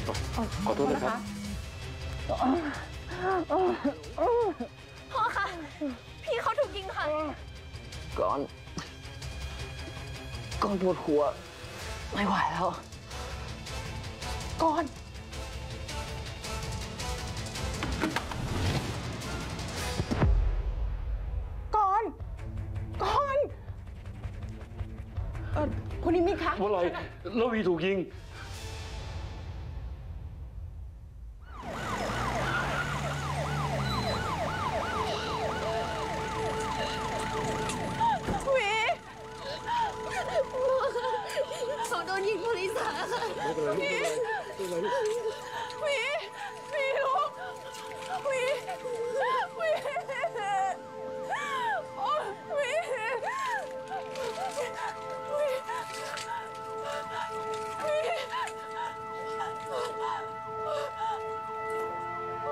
ขอโทษนะครับพ่อคะพี่เขาถูกยิงค่ะก่อนปวดหัวไม่ไหวแล้วก่อนคุณนิมิตคะว่าอะไรแล้ววีถูกยิงเขาโดนยิงบริษัทค่ะวีลูกวี